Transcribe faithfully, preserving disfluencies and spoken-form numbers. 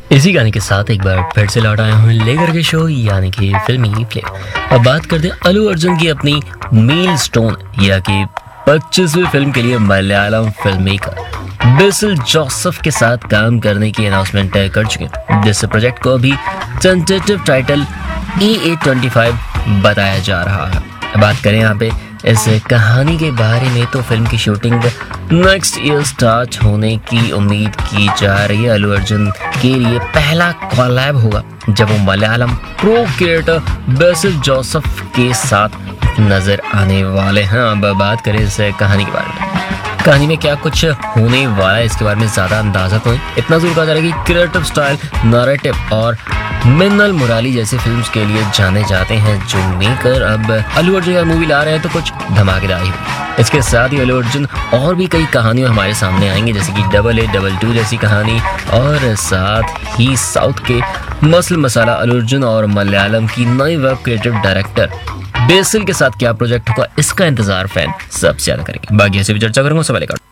इसी गाने के साथ एक बार फिर से लौट आया हूँ लेकर के शो यानी कि फिल्मी फ्लेम। अब बात करते हैं अल्लू अर्जुन की अपनी मील स्टोन या कि पच्चीसवीं फिल्म के लिए Malayalam film maker BECIL Joseph के साथ काम करने की अनाउंसमेंट कर चुके हैं, जिस प्रोजेक्ट को अभी टेंटेटिव टाइटल ई ए ट्वेंटी फाइव बताया जा रहा है। बात करें यहाँ पे इस कहानी के बारे में तो फिल्म की शूटिंग नेक्स्ट ईयर स्टार्ट होने की उम्मीद की जा रही है। अल्लू अर्जुन के लिए पहला कोलैब होगा जब वो Malayalam pro creator BECIL Joseph के साथ नजर आने वाले हैं। अब बात करें इस कहानी के बारे में, कहानी में क्या कुछ होने वाला है इसके बारे में ज्यादा अंदाजा तो है। इतना जरूर कहा जा रहा है कि क्रिएटिव स्टाइल, नैरेटिव और मिन्नल मुराली जैसे फिल्म्स के लिए जाने जाते हैं जो मेकर अब अल्लू अर्जुन का मूवी ला रहे हैं तो कुछ धमाकेदार ही। इसके साथ ही अल्लू अर्जुन और भी कई कहानियां हमारे सामने आएंगी, जैसे कि डबल ए डबल टू जैसी कहानी, और साथ ही साउथ के मसल मसाला अल्लू अर्जुन और मलयालम की नई वेब क्रिएटिव डायरेक्टर बेसिल के साथ क्या प्रोजेक्ट होगा, इसका इंतजार फैन सबसे ज्यादा करेंगे। बाकी ऐसे भी चर्चा करूंगा। सब